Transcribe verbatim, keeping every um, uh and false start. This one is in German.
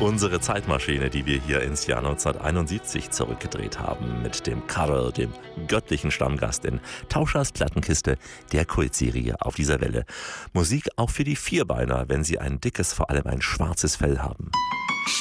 Unsere Zeitmaschine, die wir hier ins Jahr neunzehnhunderteinundsiebzig zurückgedreht haben, mit dem Karel, dem göttlichen Stammgast in Tauschers Plattenkiste, der Kultserie auf dieser Welle. Musik auch für die Vierbeiner, wenn sie ein dickes, vor allem ein schwarzes Fell haben.